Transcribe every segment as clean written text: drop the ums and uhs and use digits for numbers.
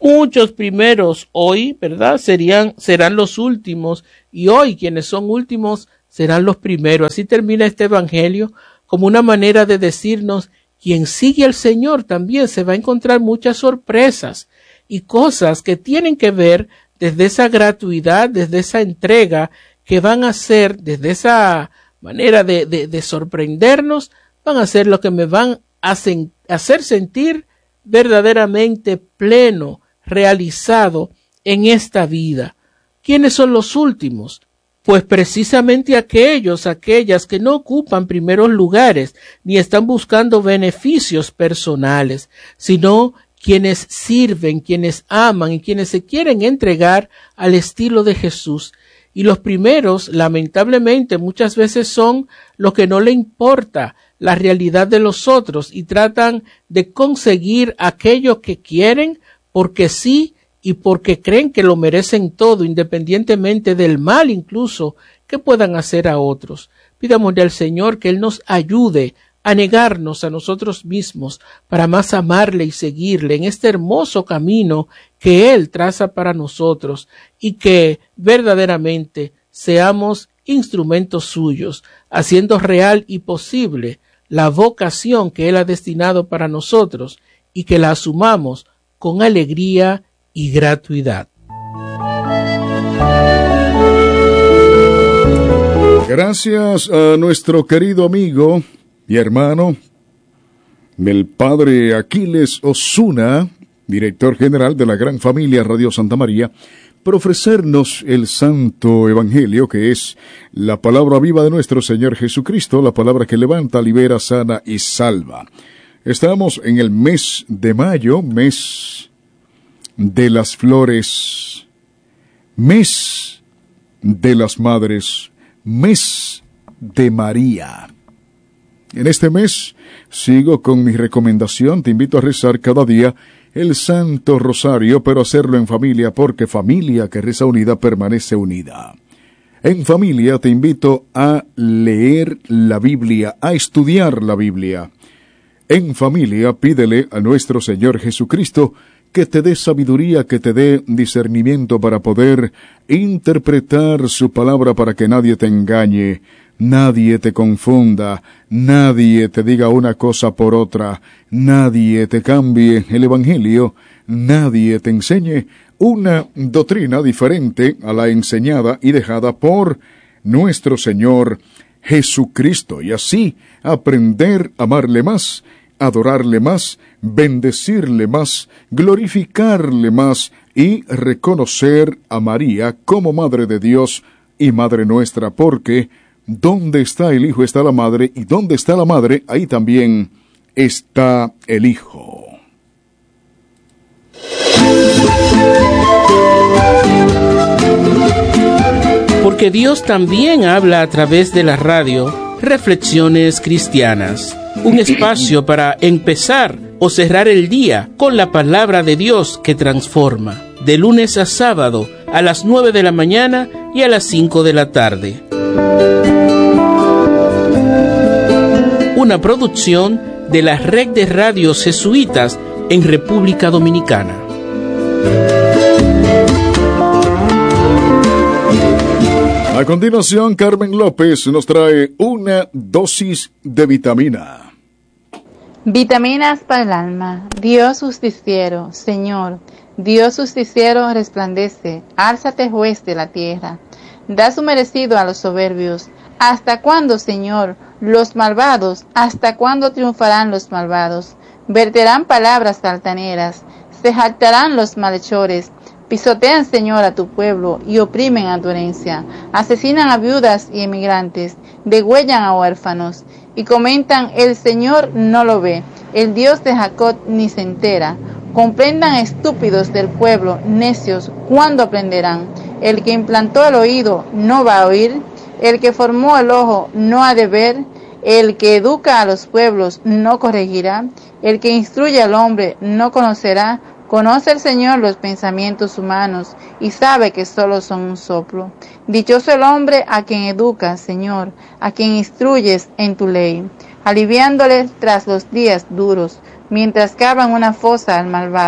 muchos primeros hoy, ¿verdad? Serán los últimos, y hoy quienes son últimos serán los primeros. Así termina este evangelio como una manera de decirnos, quien sigue al Señor también se va a encontrar muchas sorpresas y cosas que tienen que ver desde esa gratuidad, desde esa entrega, que van a ser, desde esa manera de sorprendernos, van a ser lo que me van a hacer sentir verdaderamente pleno, realizado en esta vida. ¿Quiénes son los últimos? Pues precisamente aquellas que no ocupan primeros lugares, ni están buscando beneficios personales, sino quienes sirven, quienes aman y quienes se quieren entregar al estilo de Jesús. Y los primeros, lamentablemente, muchas veces son los que no le importa la realidad de los otros y tratan de conseguir aquello que quieren porque sí y porque creen que lo merecen todo, independientemente del mal incluso que puedan hacer a otros. Pidámosle al Señor que Él nos ayude a negarnos a nosotros mismos para más amarle y seguirle en este hermoso camino que Él traza para nosotros, y que verdaderamente seamos instrumentos suyos, haciendo real y posible la vocación que Él ha destinado para nosotros, y que la asumamos con alegría y gratuidad. Gracias a nuestro querido amigo y hermano, el padre Aquiles Osuna, director general de la Gran Familia Radio Santa María, por ofrecernos el Santo Evangelio, que es la palabra viva de nuestro Señor Jesucristo, la palabra que levanta, libera, sana y salva. Estamos en el mes de mayo, mes de las flores, mes de las madres, mes de María. En este mes sigo con mi recomendación, te invito a rezar cada día el Santo Rosario, pero hacerlo en familia, porque familia que reza unida permanece unida. En familia te invito a leer la Biblia, a estudiar la Biblia. En familia pídele a nuestro Señor Jesucristo que te dé sabiduría, que te dé discernimiento para poder interpretar su palabra, para que nadie te engañe, nadie te confunda, nadie te diga una cosa por otra, nadie te cambie el Evangelio, nadie te enseñe una doctrina diferente a la enseñada y dejada por nuestro Señor Jesucristo, y así aprender a amarle más, adorarle más, bendecirle más, glorificarle más y reconocer a María como Madre de Dios y Madre nuestra, porque donde está el Hijo está la Madre, y donde está la Madre, ahí también está el Hijo. Porque Dios también habla a través de la radio. Reflexiones Cristianas, un espacio para empezar o cerrar el día con la palabra de Dios que transforma, de lunes a sábado a las 9 de la mañana y a las 5 de la tarde. Una producción de la Red de Radios Jesuitas en República Dominicana. A continuación, Carmen López nos trae una dosis de vitamina. Vitaminas para el alma. Dios justiciero, Señor, Dios justiciero resplandece, álzate juez de la tierra, da su merecido a los soberbios. ¿Hasta cuándo, Señor, los malvados? ¿Hasta cuándo triunfarán los malvados? Verterán palabras altaneras, se jactarán los malhechores. Pisotean, Señor, a tu pueblo y oprimen a tu herencia. Asesinan a viudas y emigrantes, degüellan a huérfanos y comentan: el Señor no lo ve, el Dios de Jacob ni se entera. Comprendan, estúpidos del pueblo, necios, ¿cuándo aprenderán? El que implantó el oído no va a oír, el que formó el ojo no ha de ver, el que educa a los pueblos no corregirá, el que instruye al hombre no conocerá. Conoce el Señor los pensamientos humanos y sabe que solo son un soplo. Dichoso el hombre a quien educas, Señor, a quien instruyes en tu ley, aliviándoles tras los días duros, mientras cavan una fosa al malvado.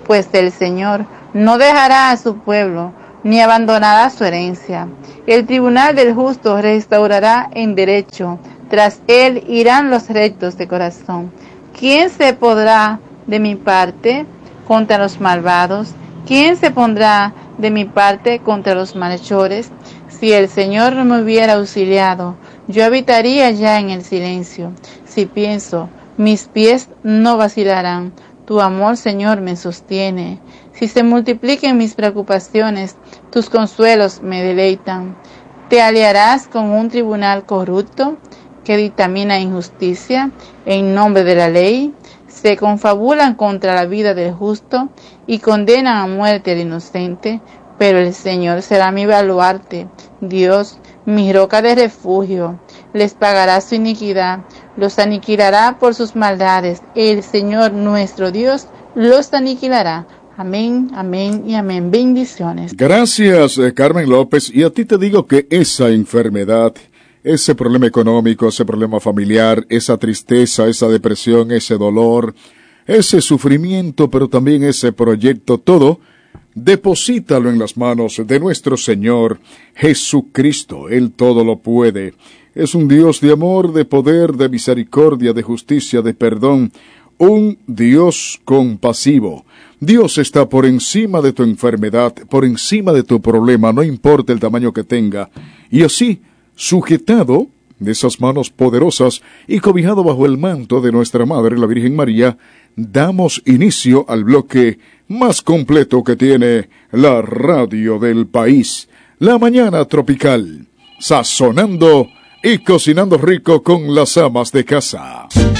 pues el Señor no dejará a su pueblo, ni abandonará su herencia. El tribunal del justo restaurará en derecho, tras él irán los rectos de corazón. ¿Quién se podrá de mi parte contra los malvados? ¿Quién se pondrá de mi parte contra los malhechores? Si el Señor no me hubiera auxiliado, yo habitaría ya en el silencio. Si pienso, mis pies no vacilarán. Tu amor, Señor, me sostiene. Si se multipliquen mis preocupaciones, tus consuelos me deleitan. ¿Te aliarás con un tribunal corrupto que dictamina injusticia en nombre de la ley? Se confabulan contra la vida del justo y condenan a muerte al inocente, pero el Señor será mi baluarte, Dios, mi roca de refugio. Les pagará su iniquidad, los aniquilará por sus maldades. El Señor nuestro Dios los aniquilará. Amén, amén y amén. Bendiciones. Gracias, Carmen López. Y a ti te digo que esa enfermedad, ese problema económico, ese problema familiar, esa tristeza, esa depresión, ese dolor, ese sufrimiento, pero también ese proyecto, todo, deposítalo en las manos de nuestro Señor Jesucristo. Él todo lo puede. Es un Dios de amor, de poder, de misericordia, de justicia, de perdón. Un Dios compasivo. Dios está por encima de tu enfermedad, por encima de tu problema, no importa el tamaño que tenga. Y así, sujetado de esas manos poderosas y cobijado bajo el manto de nuestra Madre, la Virgen María, damos inicio al bloque más completo que tiene la radio del país, La Mañana Tropical, sazonando y cocinando rico con las amas de casa.